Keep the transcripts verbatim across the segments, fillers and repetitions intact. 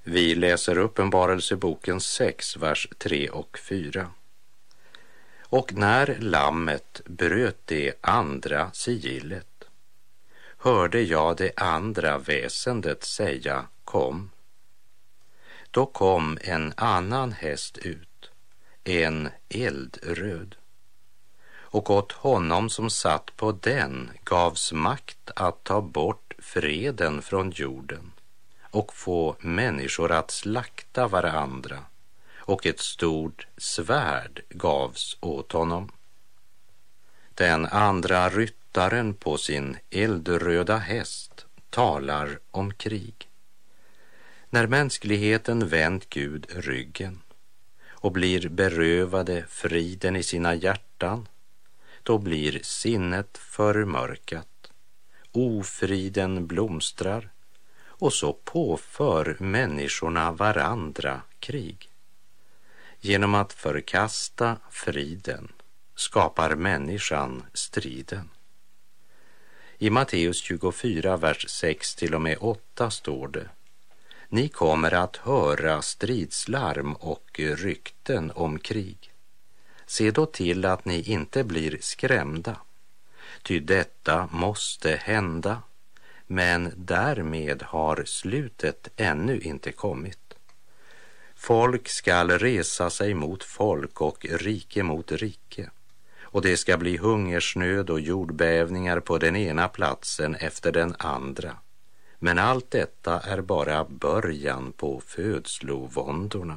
Vi läser Uppenbarelseboken sex, vers tre och fyra. Och när lammet bröt det andra sigillet, hörde jag det andra väsendet säga: kom. Då kom en annan häst ut, en eldröd, och åt honom som satt på den gavs makt att ta bort freden från jorden och få människor att slakta varandra, och ett stort svärd gavs åt honom. Den andra ryttaren på sin eldröda häst talar om krig. När mänskligheten vänt Gud ryggen och blir berövade friden i sina hjärtan, då blir sinnet förmörkat, ofriden blomstrar, och så påför människorna varandra krig. Genom att förkasta friden skapar människan striden. I Matteus tjugofyra, vers sex till och med åtta står det: ni kommer att höra stridslarm och rykten om krig. Se då till att ni inte blir skrämda, ty detta måste hända, men därmed har slutet ännu inte kommit. Folk skall resa sig mot folk och rike mot rike, och det ska bli hungersnöd och jordbävningar på den ena platsen efter den andra. Men allt detta är bara början på födslovåndorna.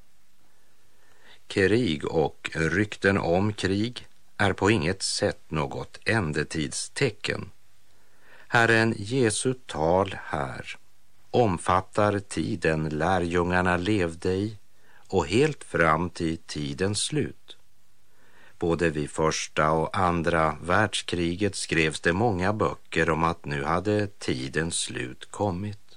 Krig och rykten om krig är på inget sätt något ändetidstecken. Herren Jesu tal här omfattar tiden lärjungarna levde i och helt fram till tidens slut. Både vid första och andra världskriget skrevs det många böcker om att nu hade tidens slut kommit.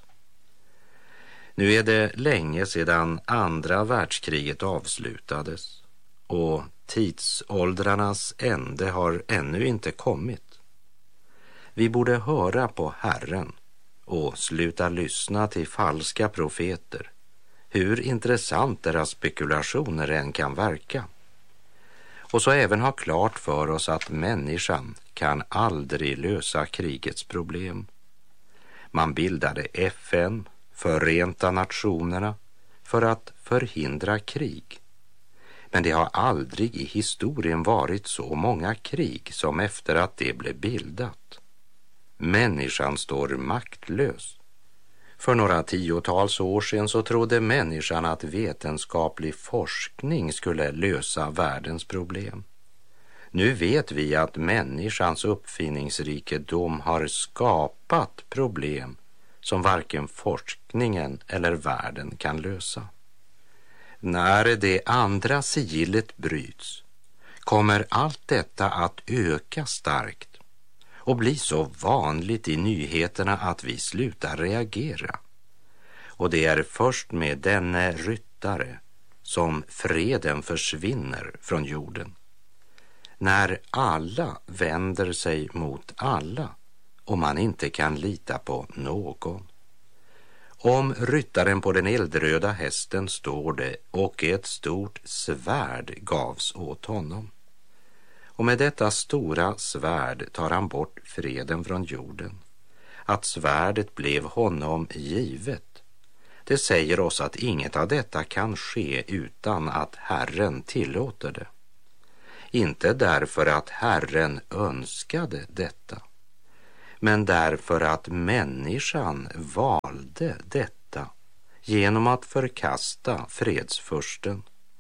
Nu är det länge sedan andra världskriget avslutades och tidsåldrarnas ände har ännu inte kommit. Vi borde höra på Herren och sluta lyssna till falska profeter, hur intressant deras spekulationer än kan verka. Och så även ha klart för oss att människan kan aldrig lösa krigets problem. Man bildade F N, Förenta nationerna, för att förhindra krig. Men det har aldrig i historien varit så många krig som efter att det blev bildat. Människan står maktlös. För några tiotals år sedan så trodde människan att vetenskaplig forskning skulle lösa världens problem. Nu vet vi att människans uppfinningsrikedom har skapat problem som varken forskningen eller världen kan lösa. När det andra sigillet bryts kommer allt detta att öka starkt och bli så vanligt i nyheterna att vi slutar reagera. Och det är först med denne ryttare som freden försvinner från jorden. När alla vänder sig mot alla och man inte kan lita på någon. Om ryttaren på den eldröda hästen står det: och ett stort svärd gavs åt honom. Och med detta stora svärd tar han bort freden från jorden. Att svärdet blev honom givet, det säger oss att inget av detta kan ske utan att Herren tillåter det. Inte därför att Herren önskade detta, men därför att människan valde detta genom att förkasta fredsfursten.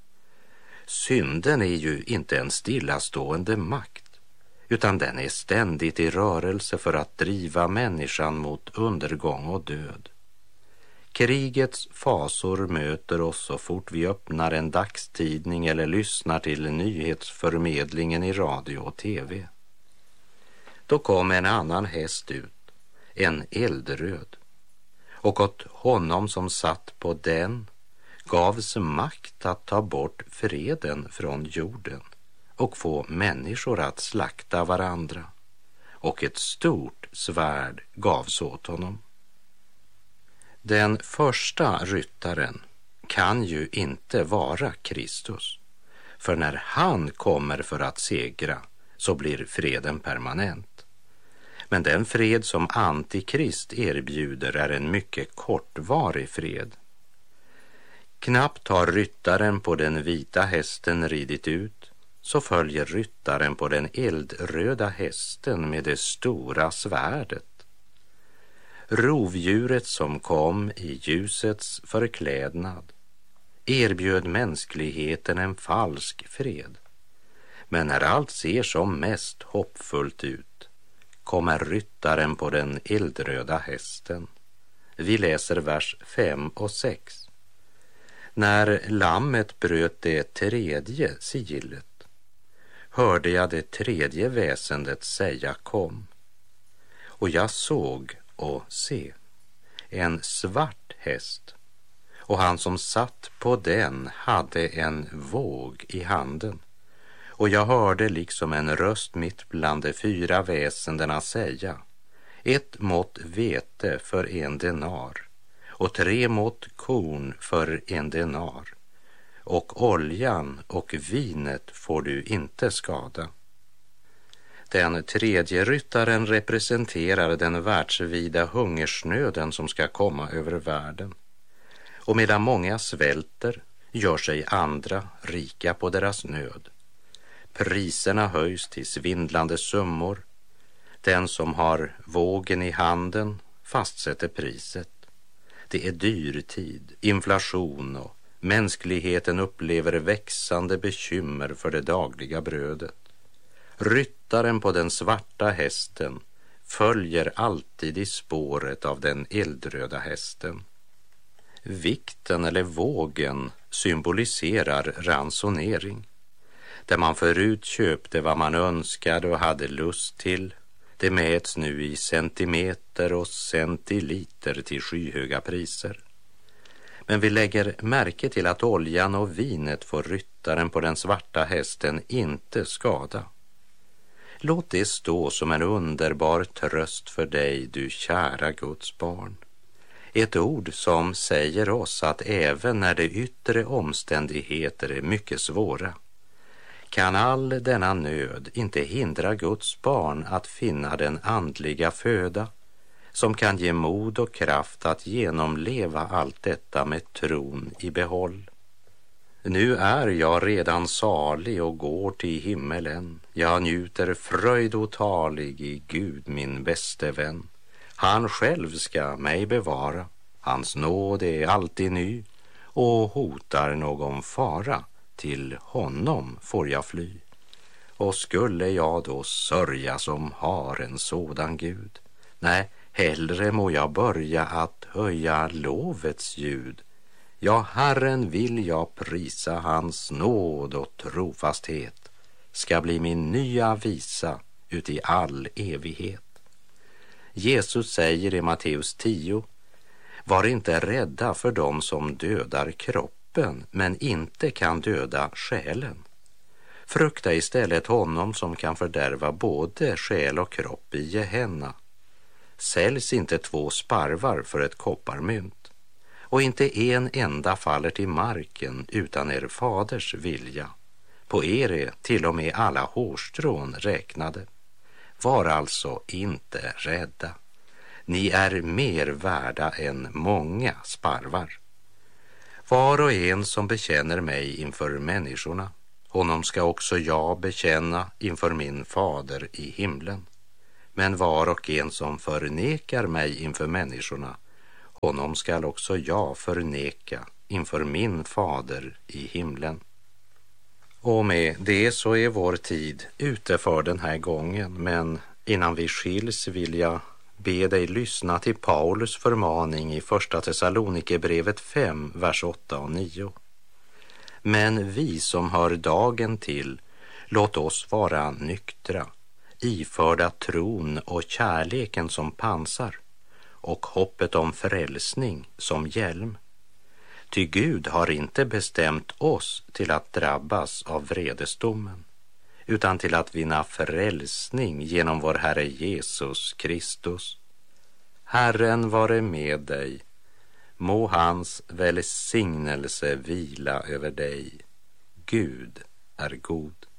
Synden är ju inte en stillastående makt, utan den är ständigt i rörelse för att driva människan mot undergång och död. Krigets fasor möter oss så fort vi öppnar en dagstidning eller lyssnar till nyhetsförmedlingen i radio och tv. Då kom en annan häst ut, en eldröd, och åt honom som satt på den gavs makt att ta bort freden från jorden och få människor att slakta varandra, och ett stort svärd gavs åt honom. Den första ryttaren kan ju inte vara Kristus, för när han kommer för att segra så blir freden permanent. Men den fred som Antikrist erbjuder är en mycket kortvarig fred. Knappt har ryttaren på den vita hästen ridit ut, så följer ryttaren på den eldröda hästen med det stora svärdet. Rovdjuret som kom i ljusets förklädnad erbjöd mänskligheten en falsk fred. Men när allt ser som mest hoppfullt ut kommer ryttaren på den eldröda hästen. Vi läser vers fem och sex. När lammet bröt det tredje sigillet hörde jag det tredje väsendet säga kom. Och jag såg och se en svart häst, och han som satt på den hade en våg i handen. Och jag hörde liksom en röst mitt bland de fyra väsendena säga: ett mått vete för en denar, och tre mått korn för en denar, och oljan och vinet får du inte skada. Den tredje ryttaren representerar den världsvida hungersnöden som ska komma över världen. Och medan många svälter gör sig andra rika på deras nöd. Priserna höjs till svindlande summor. Den som har vågen i handen fastsätter priset. Det är dyrtid, inflation och mänskligheten upplever växande bekymmer för det dagliga brödet. Ryttaren på den svarta hästen följer alltid i spåret av den eldröda hästen. Vikten eller vågen symboliserar ransonering. Där man förut köpte vad man önskade och hade lust till, det mäts nu i centimeter och centiliter till skyhöga priser. Men vi lägger märke till att oljan och vinet får ryttaren på den svarta hästen inte skada. Låt det stå som en underbar tröst för dig, du kära Guds barn. Ett ord som säger oss att även när de yttre omständigheter är mycket svåra, kan all denna nöd inte hindra Guds barn att finna den andliga föda som kan ge mod och kraft att genomleva allt detta med tron i behåll. Nu är jag redan salig och går till himmelen. Jag njuter fröjd otalig i Gud, min bäste vän. Han själv ska mig bevara. Hans nåd är alltid ny, och hotar någon fara, till honom får jag fly. Och skulle jag då sörja som har en sådan Gud? Nej, hellre må jag börja att höja lovets ljud. Ja, Herren vill jag prisa, hans nåd och trofasthet ska bli min nya visa ut i all evighet. Jesus säger i Matteus tio: var inte rädda för dem som dödar kroppen men inte kan döda själen. Frukta istället honom som kan fördärva både själ och kropp i Gehenna. Säljs inte två sparvar för ett kopparmynt, och inte en enda faller till marken utan er faders vilja. På er är till och med alla hårstrån räknade. Var alltså inte rädda. Ni är mer värda än många sparvar. Var och en som bekänner mig inför människorna, honom ska också jag bekänna inför min fader i himlen. Men var och en som förnekar mig inför människorna, honom skall också jag förneka inför min fader i himlen. Och med det så är vår tid ute för den här gången, men innan vi skiljs vill jag be dig lyssna till Paulus förmaning i första Thessalonikerbrevet fem, vers åtta och nio. Men vi som hör dagen till, låt oss vara nyktra, iförda tron och kärleken som pansar och hoppet om frälsning som hjälm. Ty Gud har inte bestämt oss till att drabbas av vredesdomen, utan till att vinna frälsning genom vår Herre Jesus Kristus. Herren vare med dig. Må hans välsignelse vila över dig. Gud är god.